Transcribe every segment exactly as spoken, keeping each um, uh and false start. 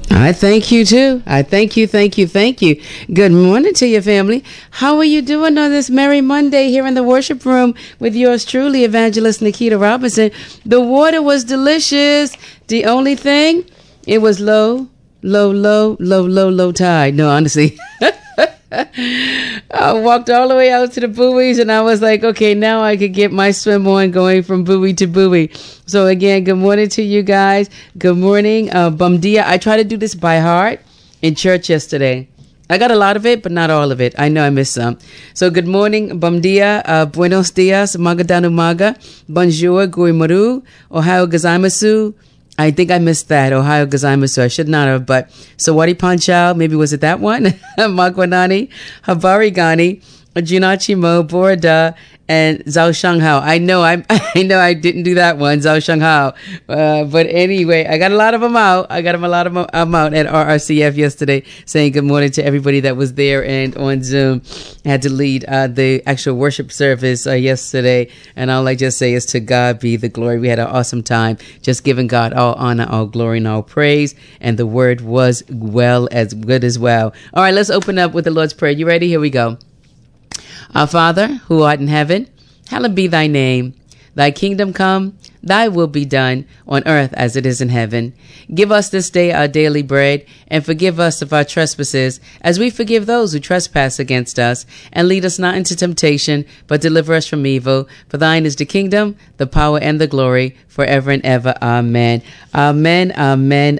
I thank you too. I thank you, thank you, thank you. Good morning to your family. How are you doing on this Merry Monday here in the worship room with yours truly, Evangelist Nikita Robinson? The water was delicious. The only thing, it was low, low, low, low, low, low tide. No, honestly. I walked all the way out to the buoys and I was like, okay, now I could get my swim on going from buoy to buoy. So again, good morning to you guys. Good morning. Uh, Bum dia. I tried to do this by heart in church yesterday. I got a lot of it, but not all of it. I know I missed some. So good morning, Bum dia, uh, buenos dias, magadanu maga, bonjour, gui maru, ohio gozaimasu. I think I missed that. Ohio gozaimasu. I should not have, but Sawadi Panchal, maybe was it that one? Magwanani, Habari Gani, Junachi Mo, Borda, and Zhao Shanghao. I know I I know I didn't do that one, Zhao Shanghao. Uh, but anyway, I got a lot of them out. I got them a lot of them out at R R C F yesterday, saying good morning to everybody that was there and on Zoom. I had to lead uh, the actual worship service uh, yesterday, and all I just say is to God be the glory. We had an awesome time, just giving God all honor, all glory, and all praise. And the word was well as good as well. All right, let's open up with the Lord's Prayer. You ready? Here we go. Our Father, who art in heaven, hallowed be thy name. Thy kingdom come, thy will be done on earth as it is in heaven. Give us this day our daily bread, and forgive us of our trespasses, as we forgive those who trespass against us. And lead us not into temptation, but deliver us from evil. For thine is the kingdom, the power, and the glory, forever and ever. Amen. Amen. Amen.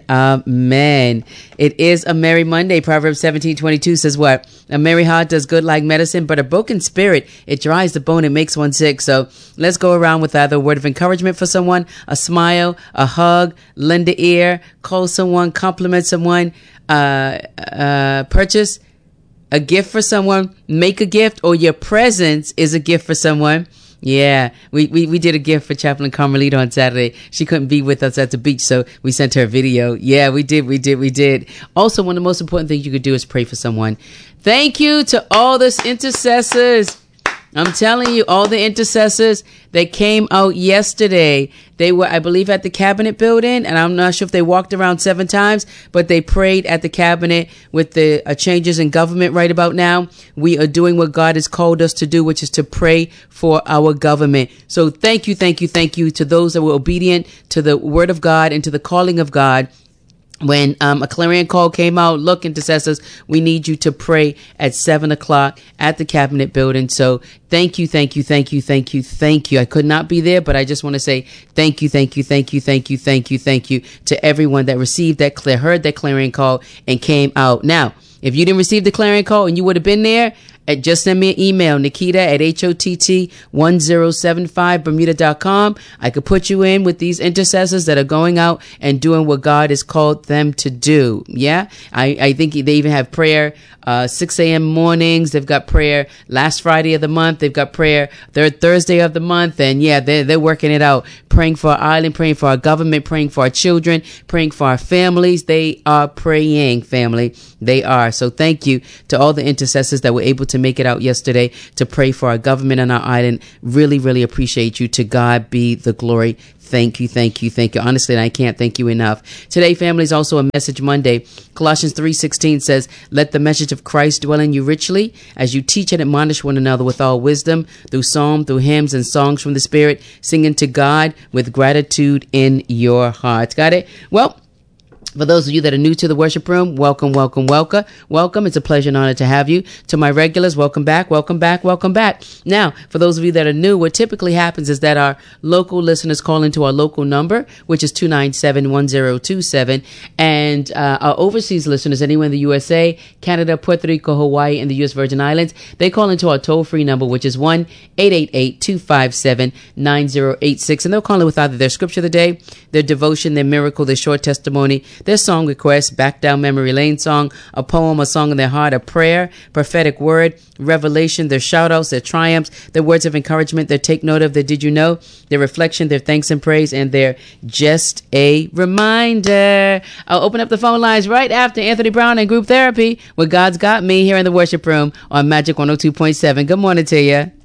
Amen. It is a merry Monday. Proverbs seventeen twenty-two says what? A merry heart does good like medicine, but a broken spirit, it dries the bone, it makes one sick. So let's go around with either a word of encouragement for someone, a smile, a hug, lend an ear, call someone, compliment someone, uh, uh, purchase a gift for someone, make a gift, or your presence is a gift for someone. Yeah, we, we, we did a gift for Chaplain Carmelita on Saturday. She couldn't be with us at the beach, so we sent her a video. Yeah, we did, we did, we did. Also, one of the most important things you could do is pray for someone. Thank you to all those intercessors. I'm telling you, all the intercessors that came out yesterday, they were, I believe, at the cabinet building, and I'm not sure if they walked around seven times, but they prayed at the cabinet with the uh, changes in government right about now. We are doing what God has called us to do, which is to pray for our government. So thank you, thank you, thank you to those that were obedient to the word of God and to the calling of God. When um, a clarion call came out, look, intercessors, we need you to pray at seven o'clock at the cabinet building. So thank you, thank you, thank you, thank you, thank you. I could not be there, but I just want to say thank you, thank you, thank you, thank you, thank you, thank you to everyone that received that, clear, heard that clarion call and came out. Now, if you didn't receive the clarion call and you would have been there, Uh, just send me an email, Nikita at H O T T one zero seven five Bermuda dot com. I could put you in with these intercessors that are going out and doing what God has called them to do. Yeah, I, I think they even have prayer uh, six a.m. mornings. They've got prayer last Friday of the month. They've got prayer third Thursday of the month. And yeah, they're, they're working it out, praying for our island, praying for our government, praying for our children, praying for our families. They are praying, family. They are. So thank you to all the intercessors that were able to make it out yesterday to pray for our government and our island. Really, really appreciate you. To God be the glory. Thank you, thank you, thank you. Honestly, I can't thank you enough. Today, family, is also a Message Monday. Colossians three sixteen says, let the message of Christ dwell in you richly as you teach and admonish one another with all wisdom through psalm, through hymns and songs from the Spirit, singing to God with gratitude in your hearts. Got it? Well, for those of you that are new to the worship room, welcome, welcome, welcome, welcome. It's a pleasure and honor to have you. To my regulars, welcome back, welcome back, welcome back. Now, for those of you that are new, what typically happens is that our local listeners call into our local number, which is two nine seven, one zero two seven. And uh, our overseas listeners, anywhere in the U S A, Canada, Puerto Rico, Hawaii, and the U S Virgin Islands, they call into our toll-free number, which is one eight eight eight, two five seven, nine zero eight six. And they'll call in with either their scripture of the day, their devotion, their miracle, their short testimony, their song request, back down memory lane song, a poem, a song in their heart, a prayer, prophetic word, revelation, their shout outs, their triumphs, their words of encouragement, their take note of, their did you know, their reflection, their thanks and praise, and their just a reminder. I'll open up the phone lines right after Anthony Brown and Group Therapy with God's Got Me here in the worship room on Magic one oh two point seven. Good morning to you.